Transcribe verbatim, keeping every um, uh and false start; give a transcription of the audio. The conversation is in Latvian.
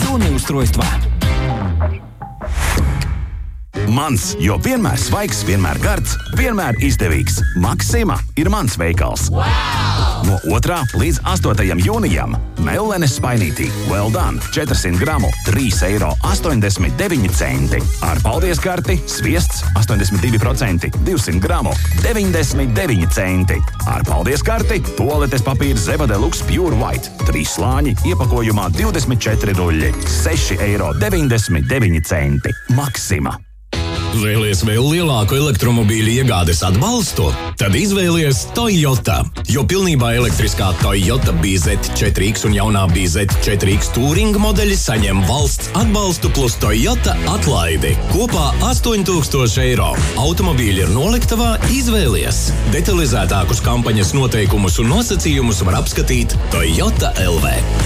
электронные устройства. Mans, jo vienmēr svaigs, vienmēr gards, vienmēr izdevīgs. Maksima ir mans veikals. Wow! No otrā līdz astotajam jūnijam Mellenes spainītī Well Done četrsimt gramu trīs eiro astoņdesmit deviņi centi. Ar paldies karti sviests astoņdesmit divi procenti divsimt gramu deviņdesmit deviņi centi. Ar paldies karti toaletes papīra Zeva Deluxe Pure White trīs slāņi iepakojumā divdesmit četri ruļļi seši eiro deviņdesmit deviņi centi. Maksima. Vēlies vēl lielāku elektromobīļu iegādes atbalstu? Tad izvēlies Toyota, jo pilnībā elektriskā Toyota B Z četri X un jaunā B Z četri X Touring modeļi saņem valsts atbalstu plus Toyota atlaidi. Kopā astoņi tūkstoši eiro. Automobīļi ir noliktavā, izvēlies. Detalizētākus kampaņas noteikumus un nosacījumus var apskatīt Toyota L V.